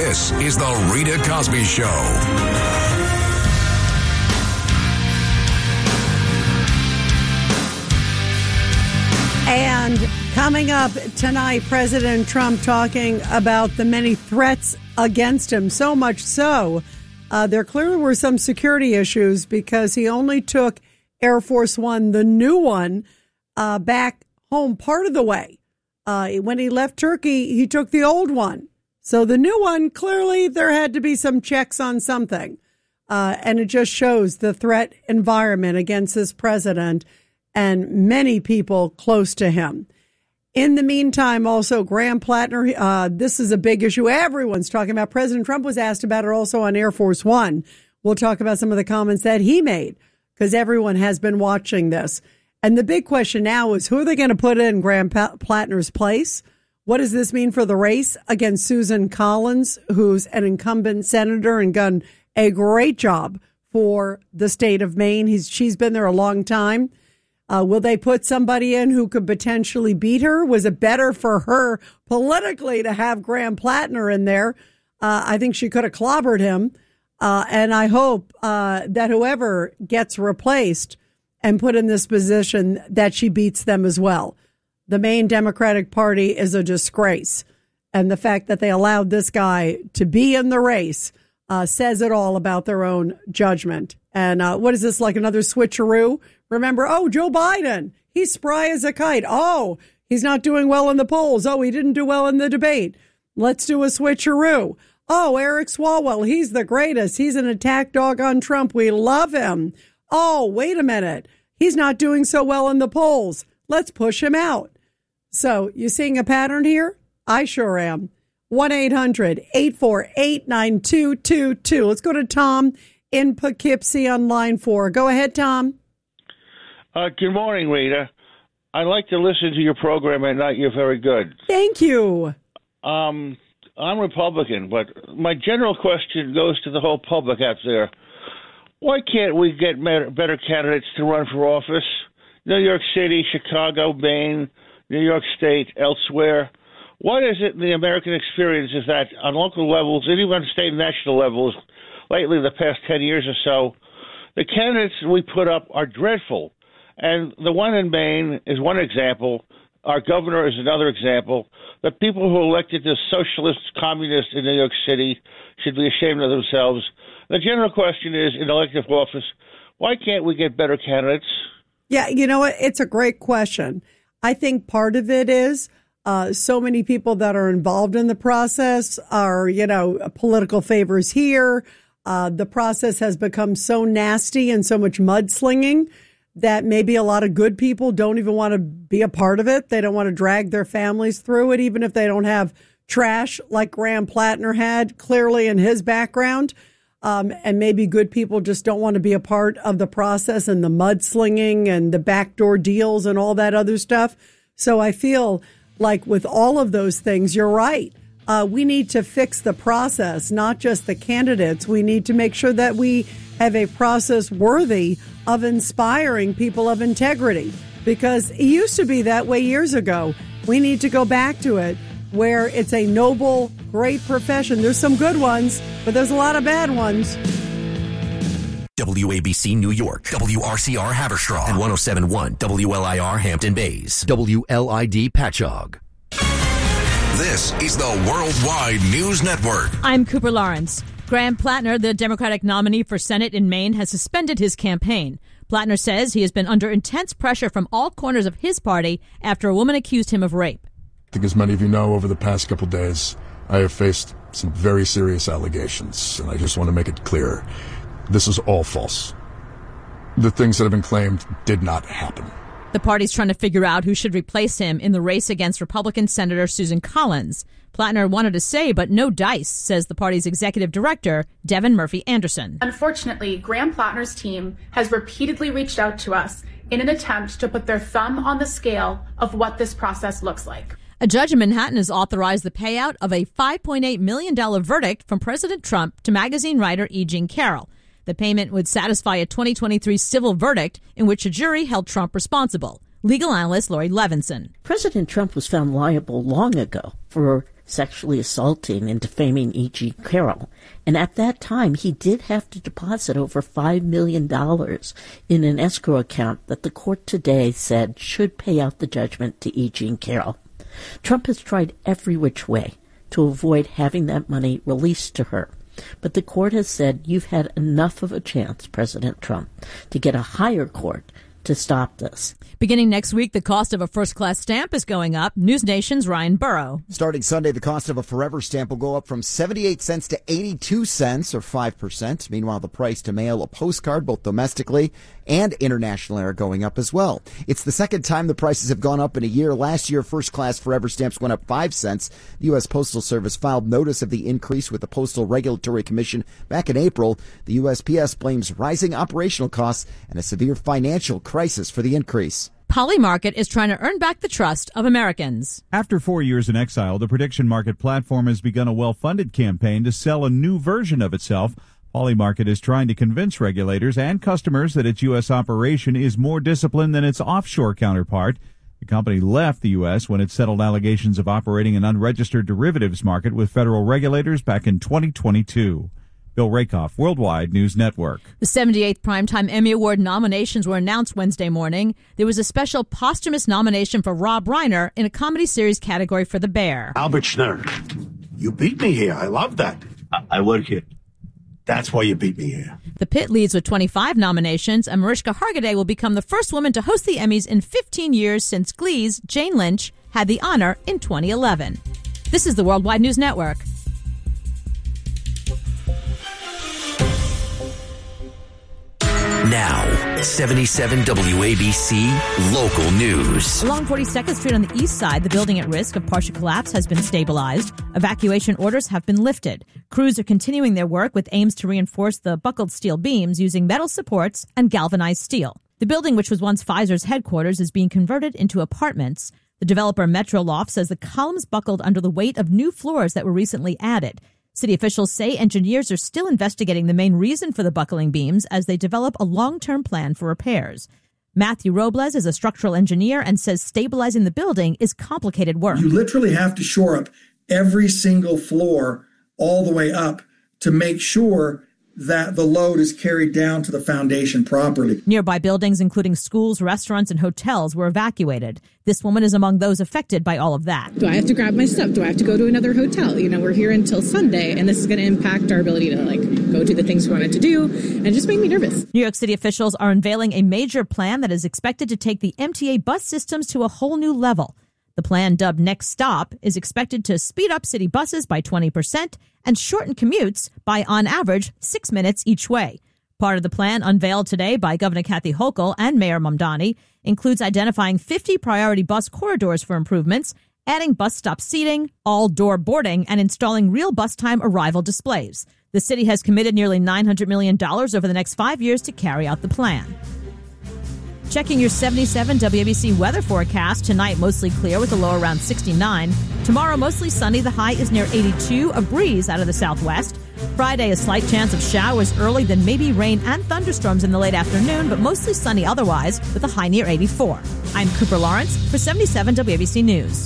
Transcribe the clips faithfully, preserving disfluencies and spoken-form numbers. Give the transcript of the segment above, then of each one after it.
This is The Rita Cosby Show. And coming up tonight, President Trump talking about the many threats against him. So much so, uh, there clearly were some security issues because he only took Air Force One, the new one, uh, back home part of the way. Uh, when he left Turkey, he took the old one. So the new one, clearly there had to be some checks on something. Uh, and it just shows the threat environment against this president and many people close to him. In the meantime, also, Graham Plattner, uh, this is a big issue. Everyone's talking about. President Trump was asked about it also on Air Force One. We'll talk about some of the comments that he made because everyone has been watching this. And the big question now is, who are they going to put in Graham Plattner's place? What does this mean for the race against Susan Collins, who's an incumbent senator and done a great job for the state of Maine? He's, she's been there a long time. Uh, will they put somebody in who could potentially beat her? Was it better for her politically to have Graham Plattner in there? Uh, I think she could have clobbered him. Uh, and I hope uh, that whoever gets replaced and put in this position, that she beats them as well. The Maine Democratic Party is a disgrace. And the fact that they allowed this guy to be in the race uh, says it all about their own judgment. And uh, what is this, like another switcheroo? Remember, oh, Joe Biden, he's spry as a kite. Oh, he's not doing well in the polls. Oh, he didn't do well in the debate. Let's do a switcheroo. Oh, Eric Swalwell, he's the greatest. He's an attack dog on Trump. We love him. Oh, wait a minute. He's not doing so well in the polls. Let's push him out. So you seeing a pattern here? I sure am. one eight hundred eight four eight nine two two two. Let's go to Tom in Poughkeepsie on line four. Go ahead, Tom. Uh, good morning, Rita. I like to listen to your program at night. You're very good. Thank you. Um, I'm Republican, but my general question goes to the whole public out there. Why can't we get better candidates to run for office? New York City, Chicago, Maine, New York State, elsewhere. What is it in the American experience is that on local levels, and even on state and national levels, lately the past ten years or so, the candidates we put up are dreadful. And the one in Maine is one example. Our governor is another example. The people who elected the socialist communists in New York City should be ashamed of themselves. The general question is, in elective office, why can't we get better candidates? Yeah, you know what? It's a great question. I think part of it is uh, so many people that are involved in the process are, you know, political favors here. Uh, the process has become so nasty and so much mudslinging that maybe a lot of good people don't even want to be a part of it. They don't want to drag their families through it, even if they don't have trash like Graham Plattner had clearly in his background. Um, and maybe good people just don't want to be a part of the process and the mudslinging and the backdoor deals and all that other stuff. So I feel like with all of those things, you're right. Uh, we need to fix the process, not just the candidates. We need to make sure that we have a process worthy of inspiring people of integrity, because it used to be that way years ago. We need to go back to it where it's a noble, great profession. There's some good ones, but there's a lot of bad ones. W A B C New York, W R C R Haverstraw, and one oh seven point one W L I R Hampton Bays, W L I D Patchogue. This is the Worldwide News Network. I'm Cooper Lawrence. Graham Plattner, the Democratic nominee for Senate in Maine, has suspended his campaign. Plattner says he has been under intense pressure from all corners of his party after a woman accused him of rape. I think, as many of you know, over the past couple of days, I have faced some very serious allegations, and I just want to make it clear. This is all false. The things that have been claimed did not happen. The party's trying to figure out who should replace him in the race against Republican Senator Susan Collins. Plattner wanted to say, but no dice, says the party's executive director, Devin Murphy Anderson. Unfortunately, Graham Plattner's team has repeatedly reached out to us in an attempt to put their thumb on the scale of what this process looks like. A judge in Manhattan has authorized the payout of a five point eight million dollars verdict from President Trump to magazine writer E. Jean Carroll. The payment would satisfy a twenty twenty-three civil verdict in which a jury held Trump responsible. Legal analyst Lori Levinson. President Trump was found liable long ago for sexually assaulting and defaming E G. Carroll. And at that time, he did have to deposit over five million dollars in an escrow account that the court today said should pay out the judgment to E G. Carroll. Trump has tried every which way to avoid having that money released to her. But the court has said you've had enough of a chance, President Trump, to get a higher court to stop this. Beginning next week, the cost of a first-class stamp is going up. News Nation's Ryan Burrow. Starting Sunday, the cost of a Forever stamp will go up from seventy-eight cents to eighty-two cents, or five percent. Meanwhile, the price to mail a postcard, both domestically and internationally, are going up as well. It's the second time the prices have gone up in a year. Last year, first-class Forever stamps went up five cents. The U S. Postal Service filed notice of the increase with the Postal Regulatory Commission back in April. The U S P S blames rising operational costs and a severe financial crisis for the increase. Polymarket is trying to earn back the trust of Americans. After four years in exile, the prediction market platform has begun a well-funded campaign to sell a new version of itself. Polymarket is trying to convince regulators and customers that its U S operation is more disciplined than its offshore counterpart. The company left the U S when it settled allegations of operating an unregistered derivatives market with federal regulators back in twenty twenty-two. Bill Rakoff, Worldwide News Network. The seventy-eighth Primetime Emmy Award nominations were announced Wednesday morning. There was a special posthumous nomination for Rob Reiner in a comedy series category for The Bear. Albert Schnurr, you beat me here. I love that. I, I work here. That's why you beat me here. The Pit leads with twenty-five nominations, and Mariska Hargitay will become the first woman to host the Emmys in fifteen years since Glee's Jane Lynch had the honor in twenty eleven. This is the Worldwide News Network. Now, seventy-seven W A B C Local News. Along forty-second Street on the east side, the building at risk of partial collapse has been stabilized. Evacuation orders have been lifted. Crews are continuing their work with aims to reinforce the buckled steel beams using metal supports and galvanized steel. The building, which was once Pfizer's headquarters, is being converted into apartments. The developer Metroloft says the columns buckled under the weight of new floors that were recently added. City officials say engineers are still investigating the main reason for the buckling beams as they develop a long-term plan for repairs. Matthew Robles is a structural engineer and says stabilizing the building is complicated work. You literally have to shore up every single floor all the way up to make sure that the load is carried down to the foundation properly. Nearby buildings, including schools, restaurants, and hotels, were evacuated. This woman is among those affected by all of that. Do I have to grab my stuff? Do I have to go to another hotel? You know, we're here until Sunday, and this is going to impact our ability to, like, go do the things we wanted to do, and just make me nervous. New York City officials are unveiling a major plan that is expected to take the M T A bus systems to a whole new level. The plan, dubbed Next Stop, is expected to speed up city buses by twenty percent and shorten commutes by, on average, six minutes each way. Part of the plan, unveiled today by Governor Kathy Hochul and Mayor Mamdani, includes identifying fifty priority bus corridors for improvements, adding bus stop seating, all-door boarding, and installing real bus time arrival displays. The city has committed nearly nine hundred million dollars over the next five years to carry out the plan. Checking your seventy-seven W A B C weather forecast. Tonight, mostly clear with a low around sixty-nine. Tomorrow, mostly sunny. The high is near eighty-two. A breeze out of the southwest. Friday, a slight chance of showers early, then maybe rain and thunderstorms in the late afternoon, but mostly sunny otherwise with a high near eighty-four. I'm Cooper Lawrence for seventy-seven W A B C News.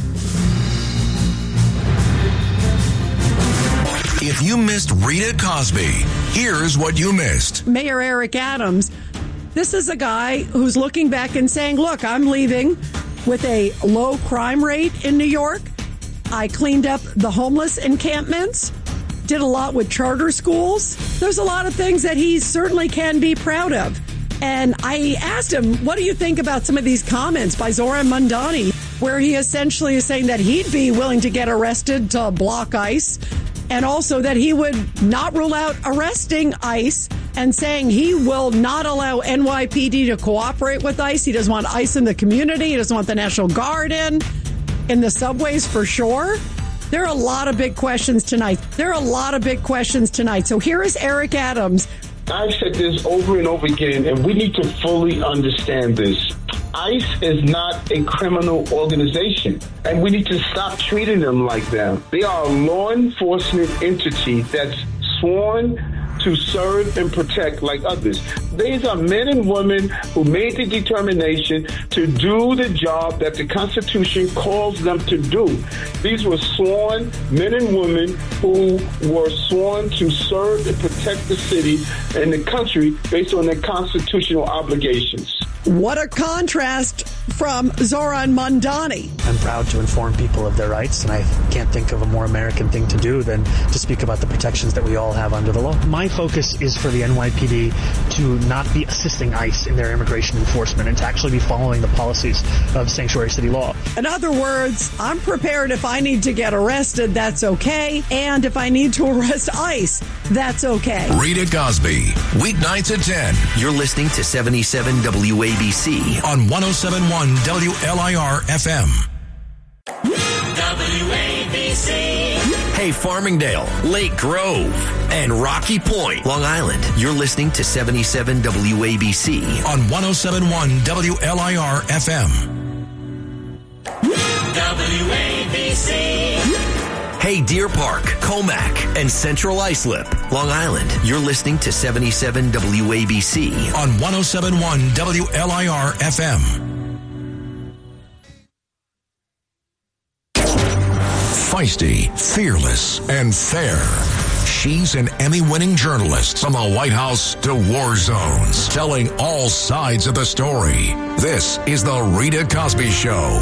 If you missed Rita Cosby, here's what you missed. Mayor Eric Adams. This is a guy who's looking back and saying, look, I'm leaving with a low crime rate in New York. I cleaned up the homeless encampments, did a lot with charter schools. There's a lot of things that he certainly can be proud of. And I asked him, what do you think about some of these comments by Zoran Mamdani, where he essentially is saying that he'd be willing to get arrested to block ICE, and also that he would not rule out arresting ICE, and saying he will not allow N Y P D to cooperate with ICE. He doesn't want ICE in the community. He doesn't want the National Guard in, in the subways for sure. There are a lot of big questions tonight. There are a lot of big questions tonight. So here is Eric Adams. I've said this over and over again, and we need to fully understand this. ICE is not a criminal organization, and we need to stop treating them like that. They are a law enforcement entity that's sworn to serve and protect like others. These are men and women who made the determination to do the job that the Constitution calls them to do. These were sworn men and women who were sworn to serve and protect the city and the country based on their constitutional obligations. What a contrast from Zoran Mondani. I'm proud to inform people of their rights, and I can't think of a more American thing to do than to speak about the protections that we all have under the law. My focus is for the N Y P D to not be assisting ICE in their immigration enforcement and to actually be following the policies of sanctuary city law. In other words, I'm prepared if I need to get arrested, that's okay. And if I need to arrest ICE, that's okay. Rita Cosby, weeknights at ten. You're listening to seventy-seven W A B C on one oh seven point one W L I R F M. W A B C. Hey, Farmingdale, Lake Grove, and Rocky Point, Long Island. You're listening to seventy-seven W A B C on one oh seven point one W L I R F M. W A B C. Hey, Deer Park, Comac, and Central Islip, Long Island. You're listening to seventy-seven W A B C on one oh seven point one W L I R F M. Feisty, fearless, and fair. She's an Emmy-winning journalist from the White House to war zones, telling all sides of the story. This is The Rita Cosby Show.